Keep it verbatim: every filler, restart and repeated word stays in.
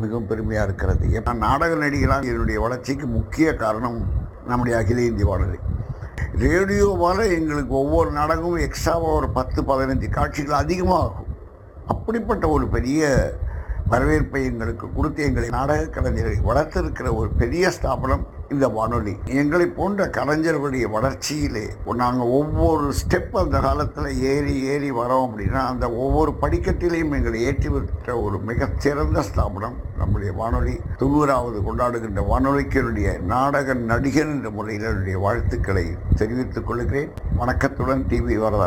மிகவும் பெருமையாக இருக்கிறது. நான் நாடக நடிகராக என்னுடைய வளர்ச்சிக்கு முக்கிய காரணம் நம்முடைய அகில இந்திய வானொலி. ரேடியோவால் எங்களுக்கு ஒவ்வொரு நாடகமும் எக்ஸ்ட்ராவாக ஒரு பத்து பதினஞ்சு காட்சிகள் அதிகமாகும். அப்படிப்பட்ட ஒரு பெரிய வரவேற்பை எங்களுக்கு கொடுத்து எங்களை நாடக கலைஞரை வளர்த்திருக்கிற ஒரு பெரிய ஸ்தாபனம் இந்த வானொலி. எங்களை போன்ற கலைஞர்களுடைய வளர்ச்சியிலே நாங்கள் ஒவ்வொரு ஸ்டெப் அந்த காலத்தில் ஏறி ஏறி வரோம் அப்படின்னா அந்த ஒவ்வொரு படிக்கட்டிலையும் எங்களை ஏற்றி விட்ட ஒரு மிகச்சிறந்த ஸ்தாபனம் நம்முடைய வானொலி. தொண்ணூறாவது கொண்டாடுகின்ற வானொலிக்கு என்னுடைய நாடக நடிகர் என்ற முறையில் என்னுடைய வாழ்த்துக்களை தெரிவித்துக் கொள்கிறேன். வணக்கத்துடன் டிவி வரதா.